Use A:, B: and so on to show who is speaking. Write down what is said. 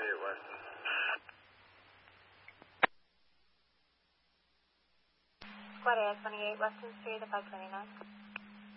A: Weston.
B: Squad A 28 Weston Street, the 529.